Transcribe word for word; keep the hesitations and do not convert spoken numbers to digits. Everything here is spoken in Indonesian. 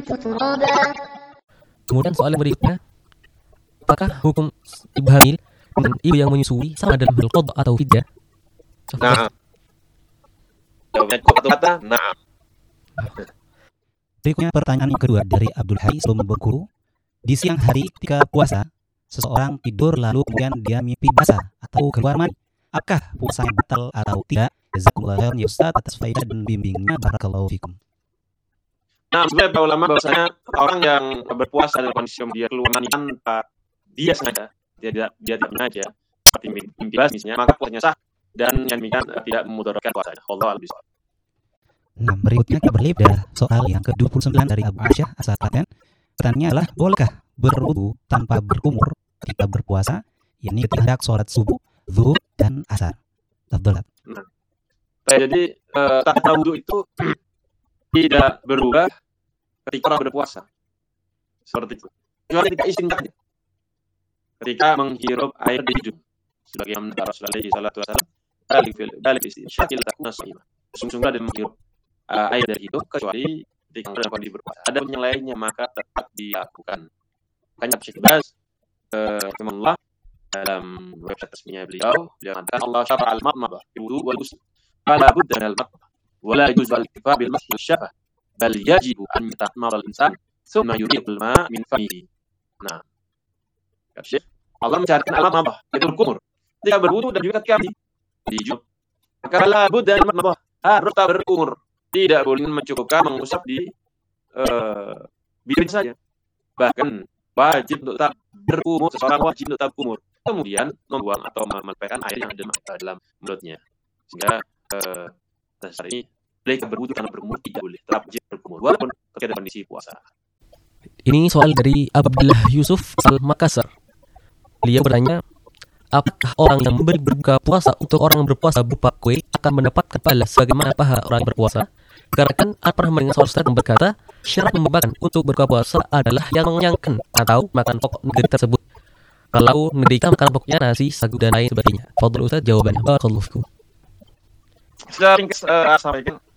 Kemudian soal yang berikutnya, apakah hukum ibu hamil dan ibu yang menyusui sama dalam hal qada atau fidyah? Nah, jawabnya cukup satu kata, nah. Berikutnya pertanyaan yang kedua dari Abdul Hai sebelum berguru. Di siang hari ketika puasa, seseorang tidur lalu kemudian dia mimpi basah atau keluar mani. Apakah puasanya batal atau tidak? Jazakumullah khairan ya Ustaz atas faedah dan bimbingnya. Barakallahu fikum. Nah, sebenarnya para ulama bahwasanya orang yang berpuasa dalam kondisi dia keluar mani tanpa dia sengaja, dia tidak dia tidak sengaja, seperti mimpi basah misalnya, maka puasanya sah dan yang demikian tidak memudaratkan puasanya. Wallahu a'lam bishawab. Nah, berikutnya kita berlibah soal yang ke dua puluh sembilan dari Abu Aisyah asal Klaten. Pertanyaannya adalah, bolehkah berwudu tanpa berkumur ketika berpuasa? Ini ketika hendak sholat subuh, zuhur, dan asar. Tafadhol. Nah, jadi uh, tata wudu itu tidak berubah ketika orang berpuasa. Seperti itu. Kecuali ketika istinja, ketika menghirup air di hidung. Sebagaimana Rasulullah shallallahu alaihi wasallam balik istinsyaqil takuna shaimah. Sungguh-sungguh ada menghirup uh, air dari hidung kecuali ketika dalam kondisi berpuasa. Ada yang lainnya maka tetap dilakukan. Makanya Syekh Baz rahimahullah dalam website resminya beliau, beliau mengatakan Allah syara'a al-madmadah fi wudu wal ghusl. Fala budda min al-madmadah wa la yajuzu al-iktifaa bil masih syafah. Bal yajibu an yatamadmada al-insan thumma yuriqu al-ma' min famihi. Nah, kata Syekh, Allah mensyariatkan al-madmadah, yaitu berkumur ketika berwudu dan juga ketika di junub. Maka la budda min al-madmadah, harus berkumur. Tidak boleh mencukupkan mengusap di uh, bibir saja. Bahkan wajib untuk tetap berkumur, seseorang wajib untuk tetap kumur. Kemudian membuang atau melepaskan air yang ada dalam mulutnya. Sehingga uh, dasar ini boleh berwudu karena berkumur, tidak boleh tetap wajib berkumur walaupun ketika ada kondisi puasa. Ini soal dari Abdullah Yusuf Al Makassar. Beliau bertanya, apakah orang yang memberi berbuka puasa untuk orang yang berpuasa berupa kue akan mendapatkan pahala sebagaimana pahala orang yang berpuasa? Karena kan pernah mendengar seorang ustaz yang berkata, syarat membebankan untuk berbuka puasa adalah yang mengenyangkan atau makan pokok negeri tersebut. Kalau negeri kan makan pokoknya nasi, sagu dan lain sebagainya. Fadhil Ustaz jawabannya. Barakallahu fikum. Secara ringkas uh, sampaikan